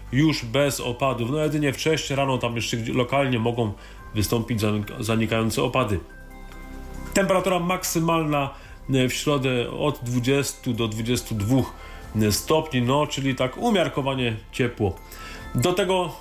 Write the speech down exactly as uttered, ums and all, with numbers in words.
już bez opadów. No jedynie wcześniej rano tam jeszcze lokalnie mogą wystąpić zanikające opady. Temperatura maksymalna w środę od dwudziestu do dwudziestu dwóch stopni, no czyli tak umiarkowanie ciepło. Do tego